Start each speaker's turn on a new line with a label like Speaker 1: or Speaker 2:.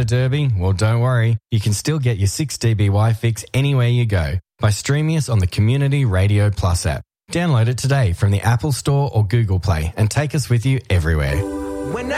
Speaker 1: derby? Well, don't worry. You can still get your 6dBY fix anywhere you go by streaming us on the Community Radio Plus app. Download it today from the Apple Store or Google Play and take us with you everywhere.
Speaker 2: When